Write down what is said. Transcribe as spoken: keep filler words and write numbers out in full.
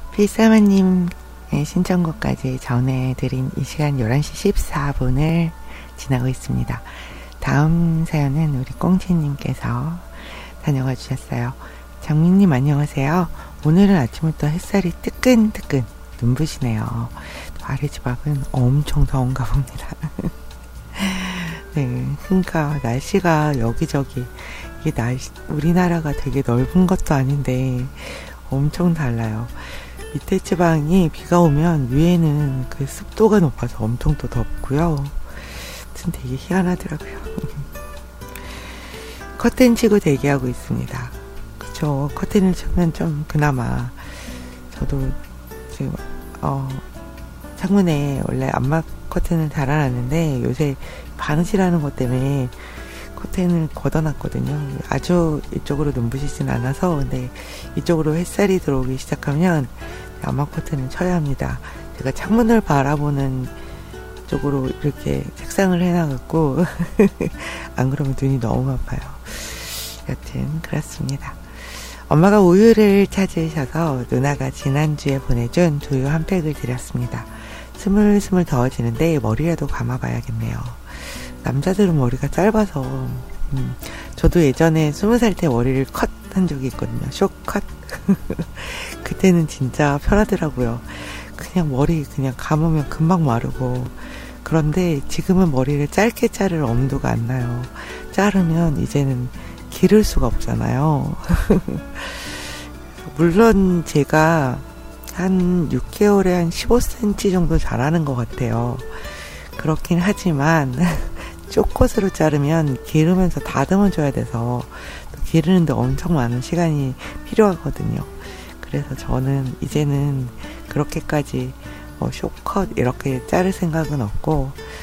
필사마님 신청곡까지 전해드린 이 시간 열한 시 십사 분을 지나고 있습니다. 다음 사연은 우리 꽁치님께서 다녀가 주셨어요. 장민님 안녕하세요. 오늘은 아침부터 햇살이 뜨끈뜨끈 눈부시네요. 아래 지방은 엄청 더운가 봅니다. 네, 그러니까 날씨가 여기저기 이게 날씨 우리나라가 되게 넓은 것도 아닌데 엄청 달라요. 밑에 지방이 비가 오면 위에는 그 습도가 높아서 엄청 또 덥고요. 하여튼 되게 희한하더라고요. 커튼 치고 대기하고 있습니다. 그쵸. 커튼을 치면 좀 그나마 저도 지금 어 창문에 원래 암막 커튼을 달아놨는데 요새 바느질하는 것 때문에 커튼을 걷어놨거든요. 아주 이쪽으로 눈부시진 않아서 근데 이쪽으로 햇살이 들어오기 시작하면 암막 커튼을 쳐야 합니다. 제가 창문을 바라보는 쪽으로 이렇게 색상을 해놔갖고 안 그러면 눈이 너무 아파요. 여튼 그렇습니다. 엄마가 우유를 찾으셔서 누나가 지난주에 보내준 두유 한 팩을 드렸습니다. 스물스물 더워지는데 머리라도 감아봐야겠네요. 남자들은 머리가 짧아서 음, 저도 예전에 스무 살 때 머리를 컷 한 적이 있거든요. 쇼컷. 그때는 진짜 편하더라고요. 그냥 머리 그냥 감으면 금방 마르고. 그런데 지금은 머리를 짧게 자를 엄두가 안 나요. 자르면 이제는 기를 수가 없잖아요. 물론 제가 한 육 개월에 한 십오 센티미터 정도 자라는 것 같아요. 그렇긴 하지만 쇼컷으로 자르면 기르면서 다듬어줘야 돼서 또 기르는데 엄청 많은 시간이 필요하거든요. 그래서 저는 이제는 그렇게까지 뭐 쇼컷 이렇게 자를 생각은 없고